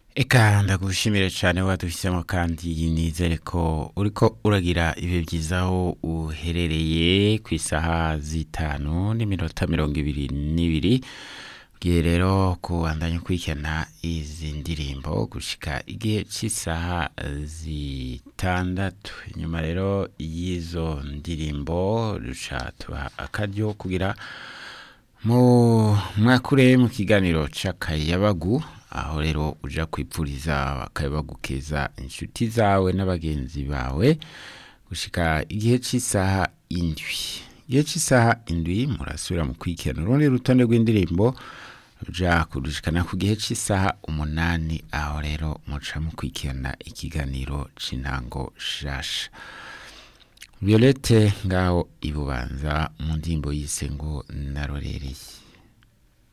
Eka ndagushimire cyane waduhisemo kandi nizere ko uriko uragira ibihe byiza aho uherereye ku isaha zitanu n'iminota 22 ugiye rero kubandanya ukurikirana izi ndirimbo gushika igihe cy'isaha zitandatu. Inyuma rero y'izo ndirimbo duca tuha akaryo kugira mwakure mu kiganiro c'akayabagu, aho rero uja kwipfuriza bakabagukeza inshuti zawe n'abagenzi bawe gushika igihe cy'isaha indwi. Igihe cy'isaha indwi murasubira mu kwikena urundi rutonde rw'indirimbo uja kudushikana ku gihe cy'isaha 8, aho rero muca mu kwikena ikiganiro c'intango shasha. Violette ngaho ibubanza mu ndimbo yise ngo narorereye.